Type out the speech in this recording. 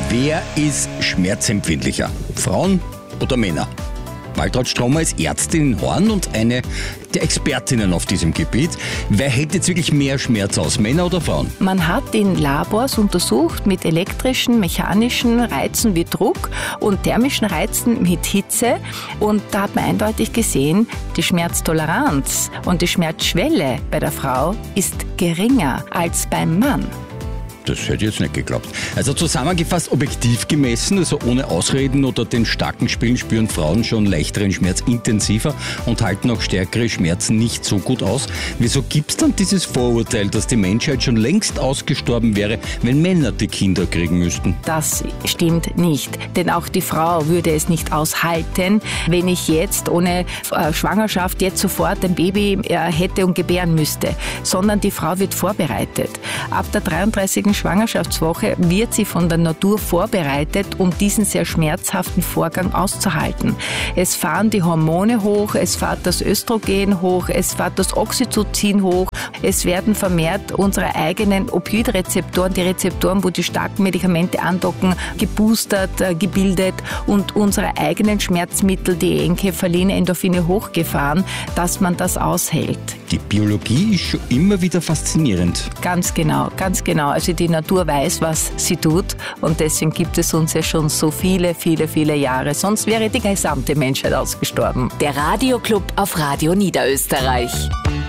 Wer ist schmerzempfindlicher? Frauen oder Männer? Waltraud Stromer ist Ärztin in Horn und eine der Expertinnen auf diesem Gebiet. Wer hält jetzt wirklich mehr Schmerz aus, Männer oder Frauen? Man hat in Labors untersucht mit elektrischen, mechanischen Reizen wie Druck und thermischen Reizen mit Hitze. Und da hat man eindeutig gesehen, die Schmerztoleranz und die Schmerzschwelle bei der Frau ist geringer als beim Mann. Das hätte ich jetzt nicht geglaubt. Also zusammengefasst, objektiv gemessen, also ohne Ausreden oder den starken Spielen, spüren Frauen schon leichteren Schmerz intensiver und halten auch stärkere Schmerzen nicht so gut aus. Wieso gibt es dann dieses Vorurteil, dass die Menschheit schon längst ausgestorben wäre, wenn Männer die Kinder kriegen müssten? Das stimmt nicht, denn auch die Frau würde es nicht aushalten, wenn ich jetzt ohne Schwangerschaft jetzt sofort ein Baby hätte und gebären müsste, sondern die Frau wird vorbereitet. Ab der 33. Schwangerschaftswoche wird sie von der Natur vorbereitet, um diesen sehr schmerzhaften Vorgang auszuhalten. Es fahren die Hormone hoch, es fährt das Östrogen hoch, es fährt das Oxytocin hoch, es werden vermehrt unsere eigenen Opioidrezeptoren, die Rezeptoren, wo die starken Medikamente andocken, geboostert, gebildet und unsere eigenen Schmerzmittel, die Enkephaline, Endorphine hochgefahren, dass man das aushält. Die Biologie ist schon immer wieder faszinierend. Ganz genau, ganz genau. Also die Natur weiß, was sie tut und deswegen gibt es uns ja schon so viele, viele, viele Jahre. Sonst wäre die gesamte Menschheit ausgestorben. Der Radioclub auf Radio Niederösterreich.